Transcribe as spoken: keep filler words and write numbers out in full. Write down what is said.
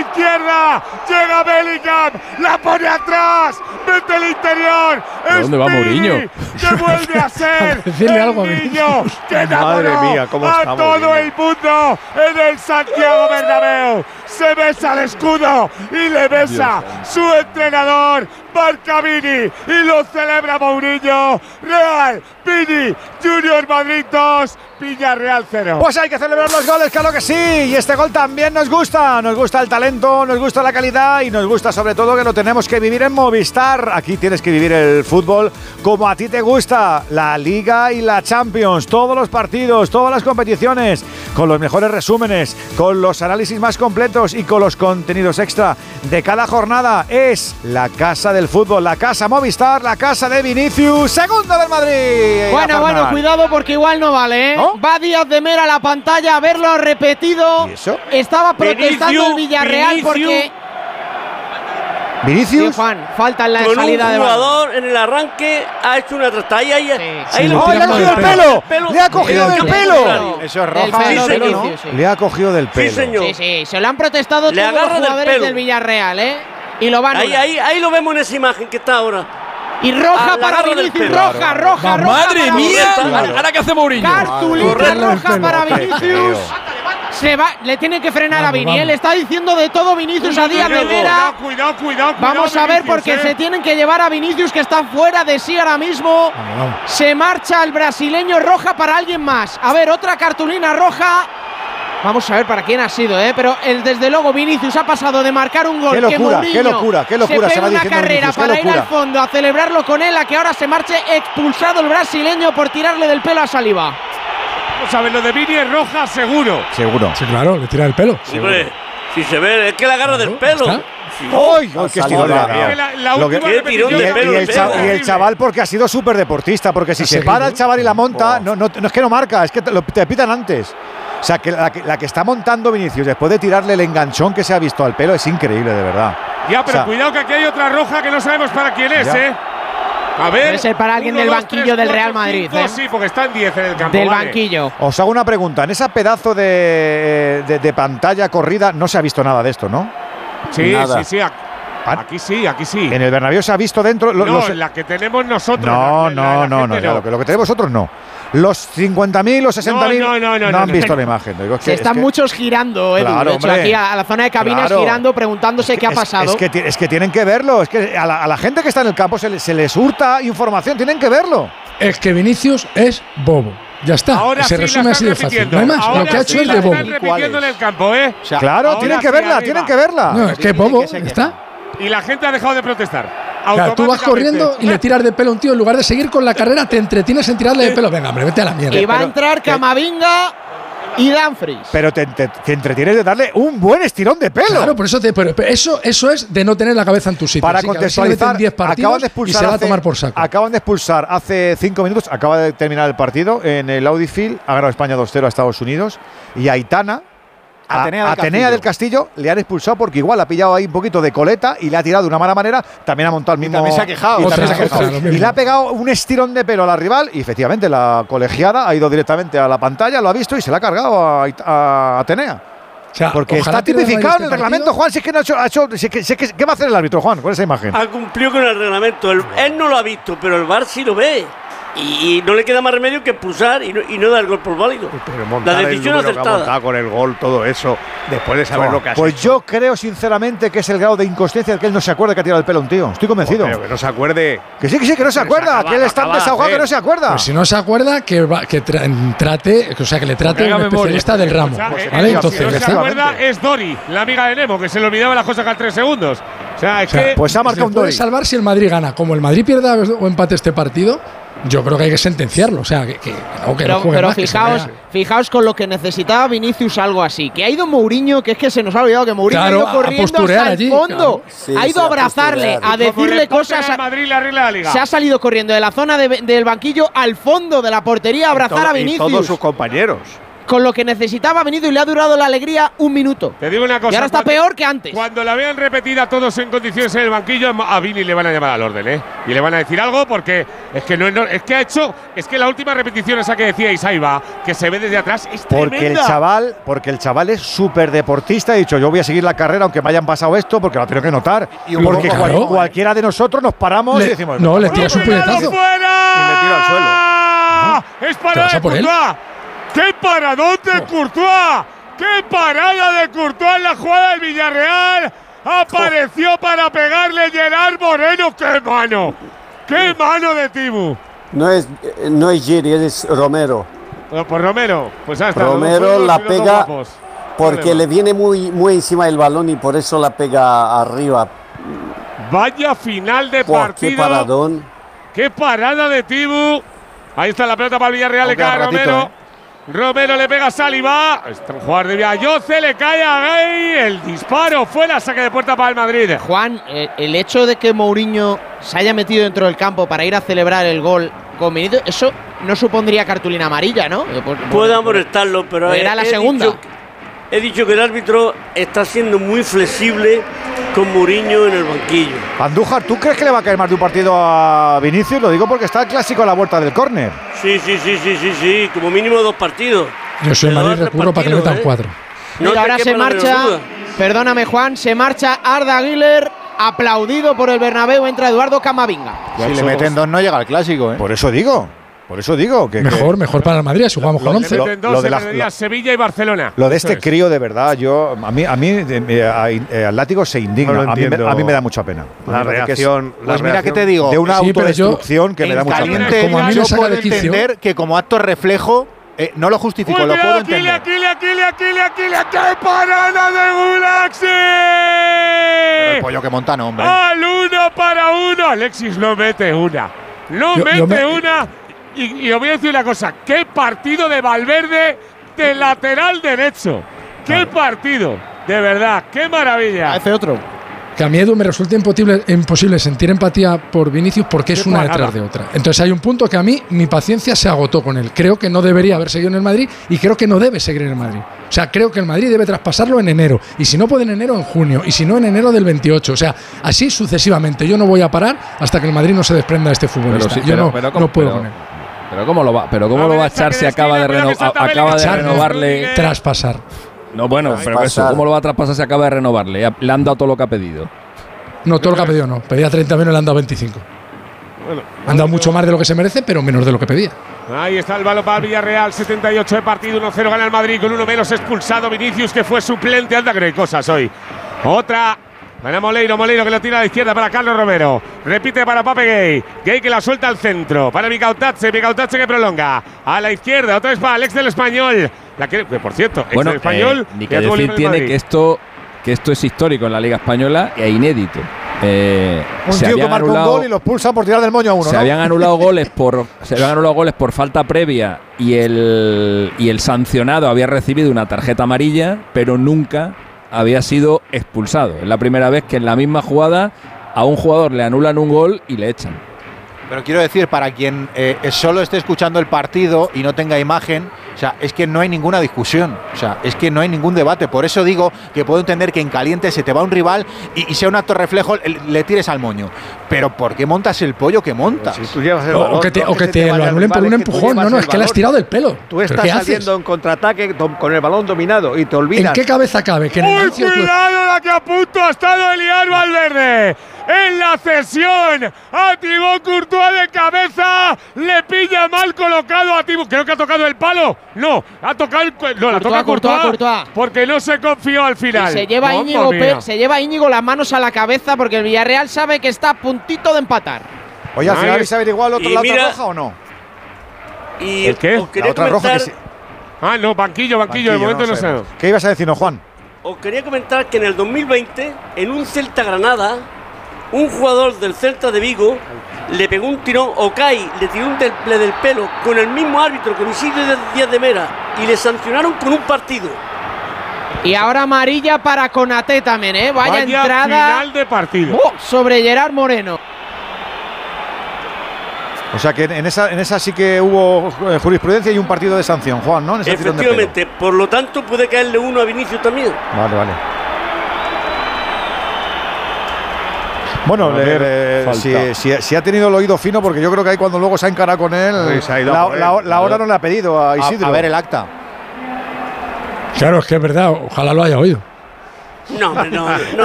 izquierda, llega Bellingham, la pone atrás, mete el interior. ¿A dónde va Mourinho? Que vuelve a ser Decirle algo a el mí. niño que enamoró Madre mía, cómo a está todo Mourinho. el mundo en el Santiago Bernabéu. Se besa el escudo y le besa su entrenador, Marcavini, y lo celebra Mourinho. Real, Pini, Junior Madrid dos, Villarreal cero. Pues hay que celebrar los goles, claro que sí. Y este gol también nos gusta. Nos gusta el talento, nos gusta la calidad y nos gusta sobre todo que lo tenemos que vivir en Movistar. Aquí tienes que vivir el fútbol como a ti te gusta. La Liga y la Champions. Todos los partidos, todas las competiciones, con los mejores resúmenes, con los análisis más completos y con los contenidos extra de cada jornada. Es la casa del fútbol, la casa Movistar, la casa de Vinicius, segundo del Madrid. Bueno, bueno, cuidado porque igual no vale, ¿eh? ¿No? Va Díaz de Mera a la pantalla a verlo repetido. ¿Y eso? Estaba protestando Vinicius, el Villarreal Vinicius. porque… Vinicius. Sí, Juan, falta en la Con salida un de balón. jugador en el arranque ha hecho una trasta. Ahí, ahí, Sí, ahí sí, lo lo ¡Oh, le ha tirando cogido el del pelo! ¡Le ha cogido del Del pelo! pelo. Eso es Del roja. pelo Sí, de señor. Vinicius, sí. Le ha cogido del pelo. Sí, señor. Sí, sí, se lo han protestado Le todos los agarra del jugadores pelo. del Villarreal, ¿eh? Y lo van a Ahí, ahí, ahí lo vemos en esa imagen que está ahora. Y roja Ah, la para agarra del Vinicius, pelo. roja, roja, roja. ¡Madre para mía! Vinicius. ¿Ahora qué hace Mourinho? Cartulina Correrle el roja pelo. para Qué Vinicius. feo. Se va, le tienen que frenar Vamos, a Vini, vamos. ¿eh? Le está diciendo de todo Vinicius a Díaz de Mera. Cuidado, cuidado, cuidado. Vamos a ver Vinicius, porque eh. se tienen que llevar a Vinicius, que está fuera de sí ahora mismo. Vamos, vamos. Se marcha el brasileño, roja para alguien más. A ver, otra cartulina roja. Vamos a ver para quién ha sido, ¿eh? Pero el, desde luego Vinicius ha pasado de marcar un gol. Qué locura, que Mourinho qué locura, qué locura se se va pega una diciendo carrera Vinicius, qué para ir locura. al fondo a celebrarlo con él, a que ahora se marche expulsado el brasileño por tirarle del pelo a Saliba. Vamos a ver, lo de Vini es roja seguro. Seguro. Sí, claro, le tira el pelo. Hombre, si se ve, es que la agarra del Claro, pelo. está. Sí. ¡Uy! ¡Uy, qué estirón le ha dado! Que la, la Lo que- última Qué tirón Y de el, pelo, y el de cha- pelo. y el chaval porque ha sido súper deportista, porque si Ha se seguido. para el chaval y la monta, no, no, no es que no marca, es que te, lo, te pitan antes. O sea, que la, que la que está montando Vinicius después de tirarle el enganchón que se ha visto al pelo es increíble, de verdad. Ya, pero O sea, cuidado que aquí hay otra roja que no sabemos para quién es, Ya. ¿eh? A ver. Debe ser para alguien uno, del dos, banquillo tres, del cuatro, Real Madrid, cinco, ¿eh? Sí, porque están diez en el campo. Del vale. banquillo. Os hago una pregunta. En esa pedazo de, de, de pantalla corrida no se ha visto nada de esto, ¿no? Sí, Nada. sí, sí. ac- Ah. Aquí sí, aquí sí. En el Bernabéu se ha visto dentro. lo- no, los- la que tenemos nosotros. no, la- la- no, la no, gente no, ya, lo, que, lo que tenemos vosotros no. Los cincuenta mil, los sesenta mil No, no, no, no, han no, visto no. la imagen. Digo, es Se que- están es que- muchos girando, Edu. Claro, de hecho, hombre. aquí a, a la zona de cabinas Claro. girando, preguntándose Es que- qué ha es- pasado. Es, que, ti- es que tienen que verlo. Es que a la, a la gente que está en el campo se, le- se les hurta información. Tienen que verlo. Es que Vinicius es bobo. Ya está. Ahora Se sí resume la así están de fácil. repitiendo. No hay más. Ahora Lo que ha sí hecho es la de bobo. están repitiendo en el campo, ¿eh? Claro, ahora tienen que sí, verla, arriba. tienen que verla. No, es que es bobo. Ya está. Y la gente ha dejado de protestar. Claro, tú vas Automáticamente. corriendo y le tiras de pelo a un tío. En lugar de seguir con la carrera, te entretienes en tirarle de pelo. Venga, hombre, vete a la mierda. Y va a pero- entrar Camavinga y Dumfries. Pero te, te- te entretienes de darle un buen estirón de pelo. Claro, por eso, te, pero, pero eso, eso es de no tener la cabeza en tu sitio. Para Así que a ver si le meten contextualizar, diez partidos acaban de y expulsar se va a hace- tomar por saco. Acaban de expulsar hace cinco minutos, acaba de terminar el partido en el Audi Field, ha ganado España dos cero a Estados Unidos y a Aitana, a- Atenea del Atenea del Castillo, le han expulsado porque igual ha pillado ahí un poquito de coleta y le ha tirado de una mala manera, también ha montado el mismo… también se ha quejado. y también Otra, se ha quejado. otra, lo mismo. Y le ha pegado un estirón de pelo a la rival y efectivamente la colegiada ha ido directamente a la pantalla, lo ha visto y se la ha cargado a, Ait- a Atenea. O sea, Porque ojalá está pierda el tipificado en Madrid el este reglamento, partido. Juan, si es que no ha hecho… ha hecho- si es que- si es que- ¿qué va a hacer el árbitro, Juan, con esa imagen? Ha cumplido con el reglamento. El- él no lo ha visto, pero el V A R sí lo ve. Y, y no le queda más remedio que expulsar y no, y no dar el gol por válido. La decisión acertada. con el gol, todo eso, después de saber lo que ha Pues yo creo sinceramente que es el grado de inconsciencia de que él no se acuerda que ha tirado el pelo a un tío. Estoy convencido. Pero que no se acuerde. Que sí, que sí, que no se Pero se acuerda. acaba- que él está tan acaba de desahogado que hacer. no se acuerda. Pues si no se acuerda, que, va- que tra- trate, o sea, que le trate haga un memoria. especialista del ramo. O sea, eh, ¿Vale? eh, Entonces, si no ya se está. acuerda es Dori, la amiga de Nemo, que se le olvidaba las cosas cada tres segundos. O sea, es O sea, que… Pues ha Se marcado un puede Dori. salvar si el Madrid gana. Como el Madrid pierda o empate este partido, yo creo que hay que sentenciarlo. O sea, que, que, no, que Pero, no juegue pero más, que se fijaos, vea. fijaos con lo que necesitaba Vinicius, algo así. Que ha ido Mourinho, que es que se nos ha olvidado que Mourinho Claro, ha ido a corriendo posturear hasta allí, el fondo. claro. Sí, ha sí, ido a a abrazarle, posturear. a Como le decirle pongan cosas. al a- Madrid le arregla la liga. Se ha salido corriendo de la zona de- del banquillo al fondo de la portería a abrazar a Vinicius. compañeros. con lo que necesitaba Vinicius y le ha durado la alegría un minuto. Te digo una cosa. Y ahora está cuando, peor que antes. Cuando la vean repetida todos en condiciones en el banquillo, a Vini le van a llamar al orden, ¿eh? Y le van a decir algo porque es que no, no es que ha hecho, es que la última repetición esa que decíais ahí va, que se ve desde atrás, es porque tremenda. el chaval, porque el chaval es súper deportista. Ha dicho, yo voy a seguir la carrera aunque me hayan pasado esto, porque lo ha tenido que notar. Y porque claro. cual, cualquiera de nosotros nos paramos le, y decimos, no, le tiras un puñetazo. ¡Fuera! Y me tiro al suelo. ¡Es parada de Courtois! ¡Qué paradón de Courtois! ¡Qué parada de Courtois en la jugada del Villarreal! Apareció oh. para pegarle Gerard Moreno. ¡Qué mano! ¡Qué mano de Tibu! No es, no es Giri, es Romero. Bueno, pues Romero, pues hasta Romero la pega porque le viene muy, muy encima el balón y por eso la pega arriba. Vaya final de Buah, partido. ¡Qué paradón! ¡Qué parada de Tibu! Ahí está la pelota para el Villarreal, le cae a Romero. Eh. Romero le pega a Saliba. Está un jugador de Villayoce, le cae a Gay. El disparo fuera, saque de puerta para el Madrid. Juan, eh, el hecho de que Mourinho se haya metido dentro del campo para ir a celebrar el gol con Vinicius, eso no supondría cartulina amarilla, ¿no? Puede amonestarlo, pero era la segunda. Dicho, he dicho que el árbitro está siendo muy flexible con Mourinho en el banquillo. Andújar, ¿tú crees que le va a caer más de un partido a Vinicius? Lo digo porque está el clásico a la vuelta del córner. Sí, sí, sí, sí, sí, sí, como mínimo dos partidos. Yo soy Madrid, recurro para que le metan ¿eh? cuatro. No Mira, ahora se marcha, perdóname Juan, se marcha Arda Güler, aplaudido por el Bernabéu, entra Eduardo Camavinga. Si le meten dos no llega al clásico, ¿eh? Por eso digo. Por eso digo que mejor, que, mejor para el Madrid, si jugamos lo, con once. Lo, lo, lo de la, lo, Sevilla y Barcelona. Lo de este es. crío, de verdad, yo a mí a mí eh, Atlético se indigna. No a, mí me, a mí me da mucha pena. La reacción, es, la pues mira que te digo, de una sí, autodestrucción que me da mucha pena. Como a mí me yo puedo entender que como acto reflejo eh, no lo justifico, lo puedo entender. Aquile, Aquile, Aquile, Aquile, ¡qué parada de Gulaxi! El pollo que monta, no, hombre. Al uno para uno. Alexis no mete una. No yo, mete yo me... una. Y, y os voy a decir una cosa, qué partido de Valverde de lateral derecho. Qué partido, de verdad, qué maravilla. Hace otro. Que a mí, Edu, me resulta imposible, imposible sentir empatía por Vinicius porque es una detrás de otra. Entonces hay un punto que a mí, mi paciencia se agotó con él. Creo que no debería haber seguido en el Madrid y creo que no debe seguir en el Madrid. O sea, creo que el Madrid debe traspasarlo en enero. Y si no puede en enero, en junio. Y si no, en enero del veintiocho. O sea, así sucesivamente. Yo no voy a parar hasta que el Madrid no se desprenda de este futbolista. Pero sí, Yo pero, no, pero, no puedo pero, con él. Pero cómo lo va, pero cómo a lo ver, va a echar si acaba de, reno, a, acaba de renovarle. Traspasar. No, bueno, Traspasar. pero eso, ¿cómo lo va a traspasar si acaba de renovarle? Le han dado todo lo que ha pedido. No, todo lo que ha pedido no. Pedía treinta menos, le han dado veinticinco. Bueno, han dado mucho más de lo que se merece, pero menos de lo que pedía. Ahí está el balón para el Villarreal, setenta y ocho de partido, uno cero gana el Madrid con uno menos expulsado Vinicius, que fue suplente. Anda que no hay cosas hoy. Otra. Gana Moleiro, Moleiro que lo tira a la izquierda para Carlos Romero. Repite para Pape Gay. Gay que la suelta al centro. Para Micautache, Micautache que prolonga. A la izquierda, otra vez para Alex del Español. La que, que por cierto, ex bueno, del Español. Eh, ni que decir tiene que esto, que esto es histórico en la Liga Española e inédito. Eh, un tío que marca un gol y los pulsa por tirar del moño a uno. Se ¿no? habían anulado goles por se habían anulado goles por falta previa y el y el sancionado había recibido una tarjeta amarilla, pero nunca había sido expulsado. Es la primera vez que en la misma jugada a un jugador le anulan un gol y le echan. Pero quiero decir, para quien eh, solo esté escuchando el partido y no tenga imagen, o sea, es que no hay ninguna discusión, o sea, es que no hay ningún debate. Por eso digo que puedo entender que en caliente se te va un rival y, y sea un acto reflejo, le, le tires al moño. Pero ¿por qué montas el pollo que montas? Si tú llevas el o, balón, o que te, no, o que que te, te lo anulen por un empujón. No, no, es que le has tirado del pelo. Tú estás saliendo en contraataque con el balón dominado y te olvidas. ¿En qué cabeza cabe? Que en el ¡Uy, cuidado la que a punto ha estado de liar Valverde! En la cesión a Thibaut Courtois de cabeza, le pilla mal colocado a Thibaut. Creo que ha tocado el palo. No, ha tocado el, no, la toca Courtois, Courtois, porque no se confió al final. Y se lleva Íñigo, se lleva Íñigo las manos a la cabeza porque el Villarreal sabe que está a puntito de empatar. Oye, al final habéis averiguado la otra mira, roja o no. Y ¿El qué? La otra roja que sí. Ah, no, banquillo, banquillo, banquillo de momento no, no sé. ¿Qué ibas a decirnos, Juan? Os quería comentar que en el dos mil veinte, en un Celta Granada, un jugador del Celta de Vigo le pegó un tirón, Okai le tiró un temple del pelo con el mismo árbitro, con Isidro Díaz de Mera, y le sancionaron con un partido. Y ahora amarilla para Konaté también, ¿eh? Vaya, Vaya entrada final de partido. Oh, sobre Gerard Moreno. O sea que en esa, en esa sí que hubo jurisprudencia y un partido de sanción, Juan, ¿no? En ese Efectivamente, por lo tanto puede caerle uno a Vinicius también. Vale, vale. Bueno, le, le, si, si, si ha tenido el oído fino, porque yo creo que ahí cuando luego se ha encarado con él, sí, la, la, la, la hora no le ha pedido a Isidro. A, a ver el acta. Claro, es que es verdad, ojalá lo haya oído. No, no, no,